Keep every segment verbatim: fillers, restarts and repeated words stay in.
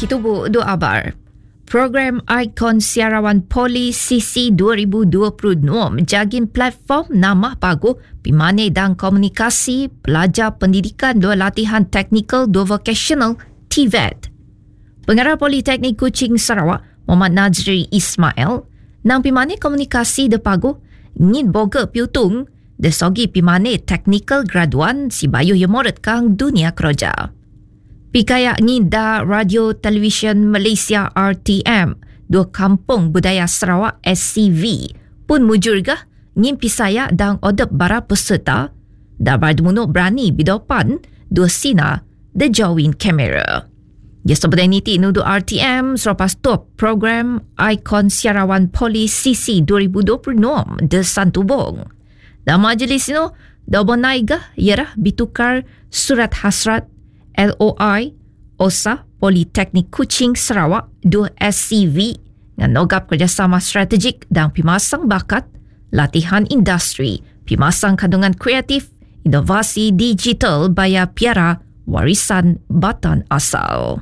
Kitubu dua abar. Program Ikon Siarawan Poli C C dua ribu dua puluh dua menjagin platform nama pagu pimane dan komunikasi pelajar pendidikan dua latihan teknikal dua vocational T V E T. Pengarah Politeknik Kuching Sarawak Muhammad Nazri Ismail nang pimane komunikasi de pagu ngin boga piutung de sogi pimane teknikal graduan si bayu yemoret kang dunia kerja. Pikaya ngida Radio Television Malaysia R T M dua Kampung Budaya Sarawak S C V pun mujurgah ngin pisaya dan odep bara peserta da bardumuno berani bidopan dua sina de jawin kamera. Ya sebenarnya niti nudu R T M selepas top program Ikon Siarawan Poli C C dua ribu dua puluh enam de Santubong. Dan majlis itu dobon naigah ialah bitukar surat hasrat L O I O S A Politeknik Kuching Sarawak dua S C V dengan nogap kerjasama strategik dan pimasang bakat, latihan industri, pimasang kandungan kreatif, inovasi digital baya piara warisan batan asal.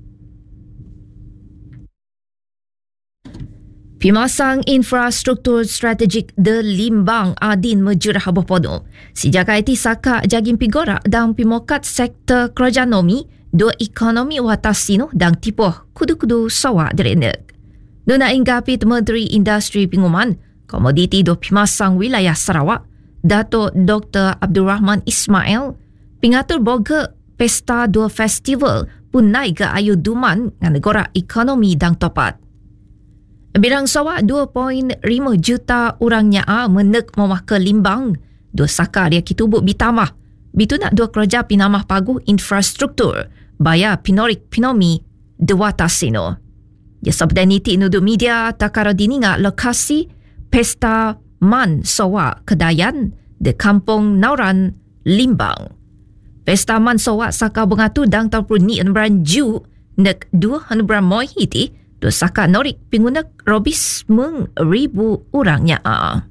Pimasang infrastruktur strategik de Limbang Adin Mejurah Bopono. Sejak I T Saka Jagin Pigora dan Pimokat Sektor Kerajanomi dua ekonomi watasino dan tipuh kudu-kudu sawak derenek. Nuna inggapit Menteri Industri Pinguman Komoditi do Pimasang Wilayah Sarawak Dato' Doktor Abdul Rahman Ismail pingatur boga pesta dua festival pun naik ke ayu duman dengan negara ekonomi dan topat. Birang Sarawak dua perpuluhan lima juta orangnya a menek momah ke Limbang. Dua saka dia kitubuk bitamah. Bitu nak dua kerja pinamah pagu infrastruktur. Baya pinorik pinomi dua tasino. Ya sabda niti nudu media takara dininga lokasi pesta Man Sarawak Kedayan de Kampung Nauran Limbang. Pesta Man Sarawak saka bengatur dang tapur ni enbran ju nek dua hanbran moi hiti. Dua saka norik pingunak robis meng ribu orangnya a.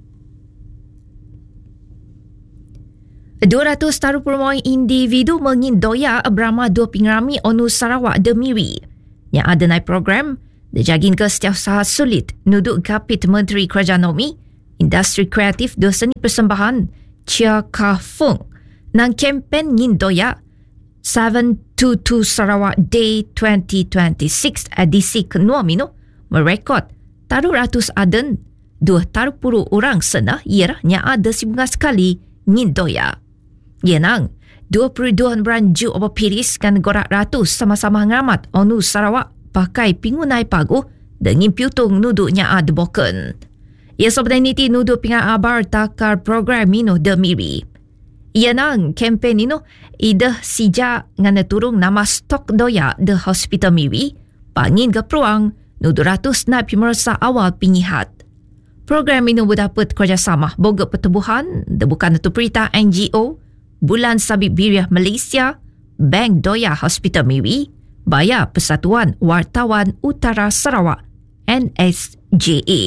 dua ratus taruh permoy individu mengindoya berama dua pingrami onu Sarawak demiri. Yang ada naik program, dejagin ke setiap sahat sulit nuduk kapit Menteri Kerajanomi, Industri Kreatif dua seni persembahan Chia Kah Fung nang kempen ngindoya tujuh dua dua Sarawak Day dua ribu dua puluh enam edisi kenua mino merekod taruh ratus aden dua taruh puluh orang senah iaranya ada sibunga sekali ngindoya. Yenang dua puluh dua bulan Ju oba piris kan gorak ratus sama-sama ngeramat onu Sarawak pakai pingunai pagu dengan piutung nuduknya ada boken. Ia sebenarnya niti nuduk pingat abar takar program mino demiri. Ia nang kempen ini idah sijak ngana turung nama stok doya de hospital miri pangin ke peruang nudu ratus na pimersa awal pingihat. Program ini berdapat kerjasama boga pertubuhan de bukan itu perita N G O, Bulan Sabit Biriah Malaysia, Bank Doya Hospital Miri, Baya Persatuan Wartawan Utara Sarawak N S J A.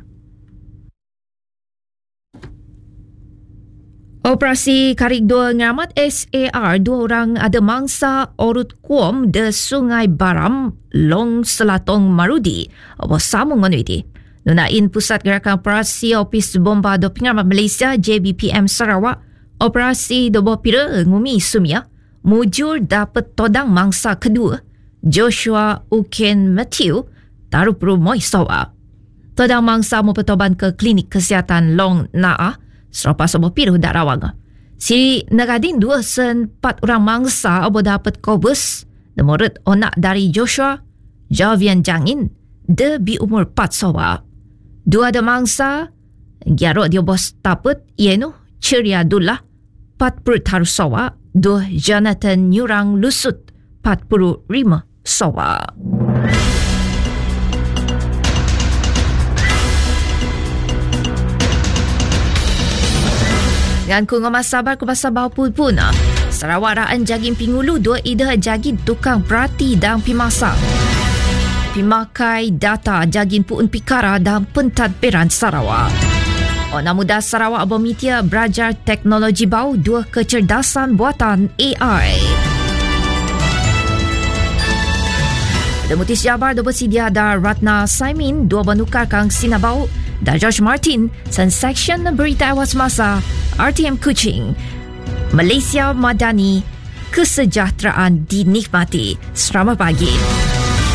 Operasi Karik dua ngeramat S A R dua orang ada mangsa orut kuom de Sungai Baram, Long Selatong Marudi. Apa sambung manuiti? Nunain Pusat Gerakan Operasi Opis Bomba do Pengamat Malaysia J B P M Sarawak, Operasi Dobo Pira Ngumi Sumia, mujur dapat todang mangsa kedua, Joshua Uken Matthew, taruh peru Moy Sawa. Todang mangsa mempertoban ke Klinik Kesihatan Long Naah, selepas obo piruh dak rawang. Si nagadin dua sen empat orang mangsa obo dapat kobus. Demorot onak dari Joshua, Javian Jangin, de bi umur empat sawa. Dua ada mangsa, giarok dia bos taput, ienu Ceria Dullah, empat puluh taruh sawa, dua Jonathan Nyurang Lusut, empat puluh lima sawa. Dengan ku ngomong sabar ku pasal bau pun-puna. Sarawak Raan Jagin Pingulu dua ida jagin tukang berati dan pimasang. Pimakai data Jagin Puun Pikara dan pentadbiran Sarawak. Anak muda Sarawak Abomitia belajar teknologi bau dua kecerdasan buatan A I. Demutis Jabar dua bersedia da Ratna Saimin dua benukar kang Sinabau da George Martin san section berita awas masa R T M Kuching. Malaysia Madani, kesejahteraan dinikmati. Selamat pagi.